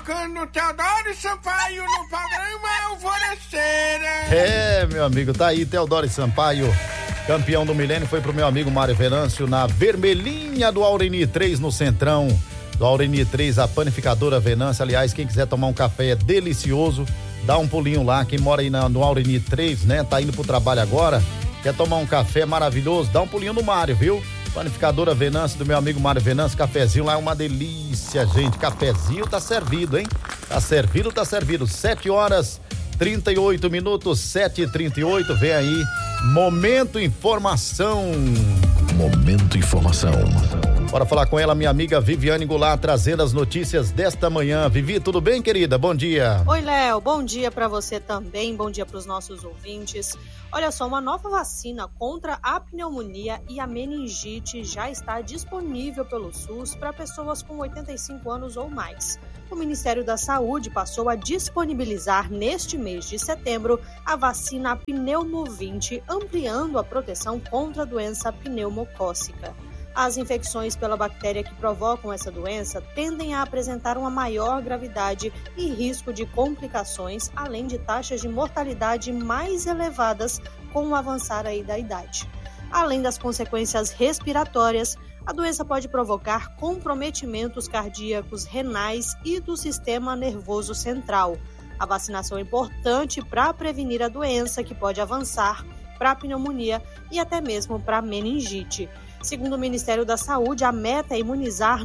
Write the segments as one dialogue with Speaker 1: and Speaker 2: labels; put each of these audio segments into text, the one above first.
Speaker 1: colocando Teodoro Sampaio no programa Alvorecer.
Speaker 2: Meu amigo, tá aí Teodoro Sampaio, campeão do milênio, foi pro meu amigo Mário Venâncio na vermelhinha do Aureni 3 no Centrão. Do Aureni 3, a panificadora Venâncio. Aliás, quem quiser tomar um café é delicioso, dá um pulinho lá. Quem mora aí no Aureni 3, né, tá indo pro trabalho agora, quer tomar um café maravilhoso, dá um pulinho no Mário, viu? Panificadora Venâncio, do meu amigo Mário Venâncio, cafezinho lá é uma delícia, gente. Cafezinho tá servido, hein? Tá servido. 7h38, 7h38, vem aí, Momento Informação.
Speaker 3: Momento Informação.
Speaker 2: Bora falar com ela, minha amiga Viviane Goulart, trazendo as notícias desta manhã. Vivi, tudo bem, querida? Bom dia.
Speaker 4: Oi, Léo, bom dia para você também, bom dia para os nossos ouvintes. Olha só, uma nova vacina contra a pneumonia e a meningite já está disponível pelo SUS para pessoas com 85 anos ou mais. O Ministério da Saúde passou a disponibilizar neste mês de setembro a vacina Pneumovinte, ampliando a proteção contra a doença pneumocócica. As infecções pela bactéria que provocam essa doença tendem a apresentar uma maior gravidade e risco de complicações, além de taxas de mortalidade mais elevadas com o avançar aí da idade. Além das consequências respiratórias, a doença pode provocar comprometimentos cardíacos, renais e do sistema nervoso central. A vacinação é importante para prevenir a doença, que pode avançar para a pneumonia e até mesmo para a meningite. Segundo o Ministério da Saúde, a meta é imunizar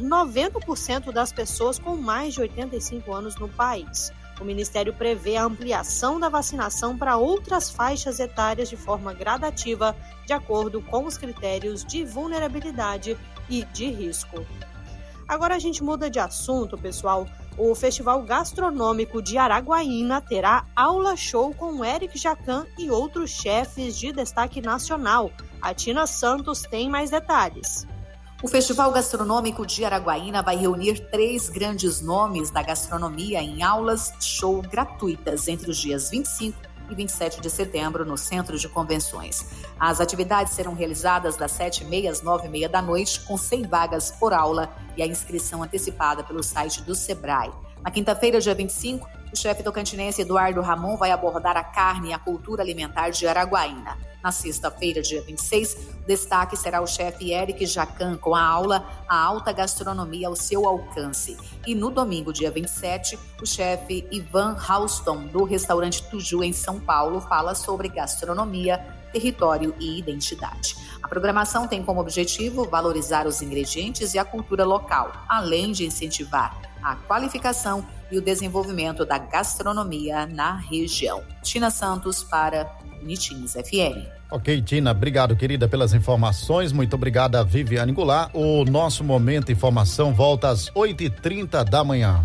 Speaker 4: 90% das pessoas com mais de 85 anos no país. O Ministério prevê a ampliação da vacinação para outras faixas etárias de forma gradativa, de acordo com os critérios de vulnerabilidade e de risco. Agora a gente muda de assunto, pessoal. O Festival Gastronômico de Araguaína terá aula show com Eric Jacan e outros chefes de destaque nacional. A Tina Santos tem mais detalhes.
Speaker 5: O Festival Gastronômico de Araguaína vai reunir 3 grandes nomes da gastronomia em aulas show gratuitas entre os dias 25 e 27 de setembro no Centro de Convenções. As atividades serão realizadas das 7h30 às 9h30 da noite, com 100 vagas por aula e a inscrição antecipada pelo site do Sebrae. Na quinta-feira, dia 25, o chefe tocantinense Eduardo Ramon vai abordar a carne e a cultura alimentar de Araguaína. Na sexta-feira, dia 26, o destaque será o chefe Eric Jacan com a aula A Alta Gastronomia ao Seu Alcance. E no domingo, dia 27, o chefe Ivan Halston, do restaurante Tuju, em São Paulo, fala sobre gastronomia, território e identidade. A programação tem como objetivo valorizar os ingredientes e a cultura local, além de incentivar a qualificação e o desenvolvimento da gastronomia na região. Tina Santos para Unitins FM.
Speaker 2: Ok, Tina, obrigado, querida, pelas informações. Muito obrigada, Viviane Goulart. O nosso Momento Informação volta às 8h30 da manhã.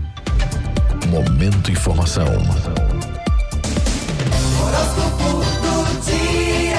Speaker 3: Momento Informação.
Speaker 6: Horóscopo do dia.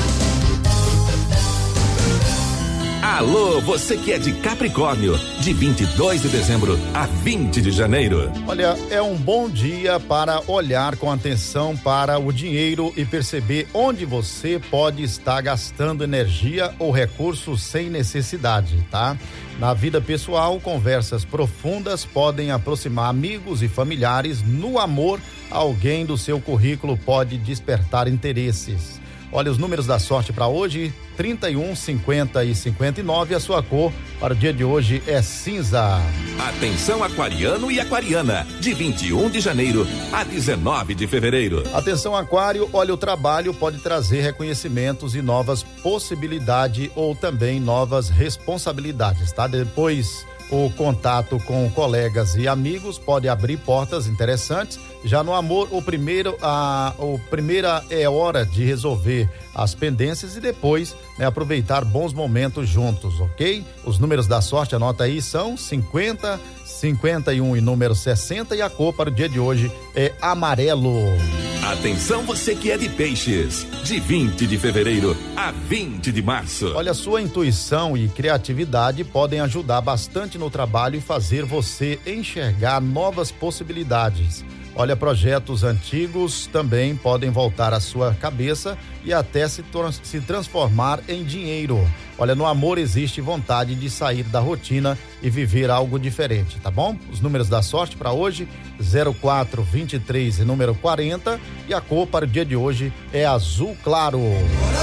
Speaker 3: Alô, você que é de Capricórnio, de 22 de dezembro a 20 de janeiro.
Speaker 2: Olha, é um bom dia para olhar com atenção para o dinheiro e perceber onde você pode estar gastando energia ou recursos sem necessidade, tá? Na vida pessoal, conversas profundas podem aproximar amigos e familiares. No amor, alguém do seu currículo pode despertar interesses. Olha os números da sorte para hoje: 31, 50 e 59. A sua cor para o dia de hoje é cinza.
Speaker 3: Atenção, aquariano e aquariana, de 21 de janeiro a 19 de fevereiro.
Speaker 2: Atenção, aquário, olha, o trabalho pode trazer reconhecimentos e novas possibilidades ou também novas responsabilidades, tá? Depois, o contato com colegas e amigos pode abrir portas interessantes. Já no amor, o primeira é hora de resolver as pendências e depois, né, aproveitar bons momentos juntos, ok? Os números da sorte, anota aí, são 50, 51 e número 60, e a cor para o dia de hoje é amarelo.
Speaker 3: Atenção, você que é de Peixes, de 20 de fevereiro a 20 de março.
Speaker 2: Olha, sua intuição e criatividade podem ajudar bastante no trabalho e fazer você enxergar novas possibilidades. Olha, projetos antigos também podem voltar à sua cabeça e até se transformar em dinheiro. Olha, no amor existe vontade de sair da rotina e viver algo diferente, tá bom? Os números da sorte para hoje, 04, 23 e número 40, e a cor para o dia de hoje é azul claro.